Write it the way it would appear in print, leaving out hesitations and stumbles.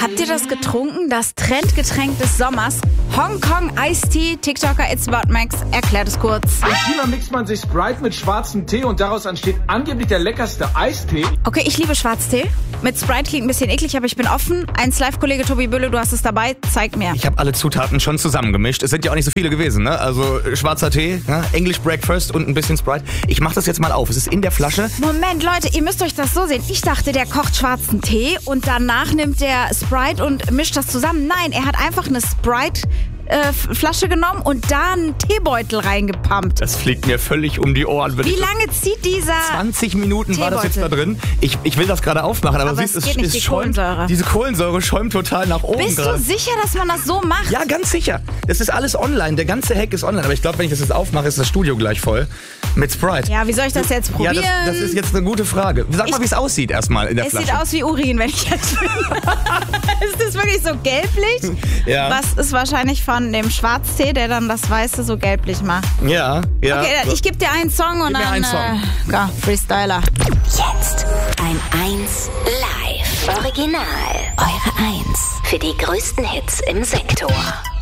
Habt ihr das getrunken? Das Trendgetränk des Sommers? Hongkong Iced Tea. TikToker It's About Max erklärt es kurz. In China mixt man sich Sprite mit schwarzem Tee und daraus entsteht angeblich der leckerste Eistee. Okay, ich liebe Schwarztee. Mit Sprite klingt ein bisschen eklig, aber ich bin offen. Live-Kollege Tobi Bülle, du hast es dabei. Zeig mir. Ich habe alle Zutaten schon zusammengemischt. Es sind ja auch nicht so viele gewesen, ne? Also schwarzer Tee, ne? English Breakfast und ein bisschen Sprite. Ich mache das jetzt mal auf. Es ist in der Flasche. Moment, Leute, ihr müsst euch das so sehen. Ich dachte, der kocht schwarzen Tee und danach nimmt der Sprite und mischt das zusammen. Nein, er hat einfach eine Sprite-Flasche genommen und da einen Teebeutel reingepumpt. Das fliegt mir völlig um die Ohren. Wie lange zieht dieser 20 Minuten war das jetzt da drin. Ich will das gerade aufmachen, aber siehst, es geht nicht, die Kohlensäure. Diese Kohlensäure schäumt total nach oben. Bist du sicher, dass man das so macht? Ja, ganz sicher. Das ist alles online. Der ganze Hack ist online. Aber ich glaube, wenn ich das jetzt aufmache, ist das Studio gleich voll mit Sprite. Ja, wie soll ich das jetzt probieren? Ja, das ist jetzt eine gute Frage. Sag mal, wie es aussieht erstmal in der Flasche. Es sieht aus wie Urin, wenn ich jetzt will. Ist das wirklich so gelblich? Ja. Was ist wahrscheinlich von dem Schwarztee, der dann das Weiße so gelblich macht? Ja. Okay, ich gebe dir einen Song und dann Freestyler. Jetzt ein 1 live. Original. Eure 1 für die größten Hits im Sektor.